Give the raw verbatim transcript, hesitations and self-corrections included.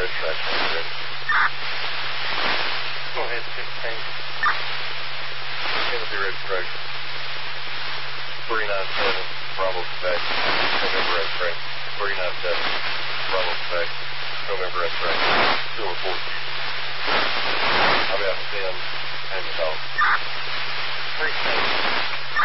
red track. Go ahead, sixteen. Tennessee red track. three nine seven, Bravo, Quebec. November red track. three nine seven, Bravo, Quebec. November red track. Silver fourteen. I'll be out to ten. And the dog. Three seven.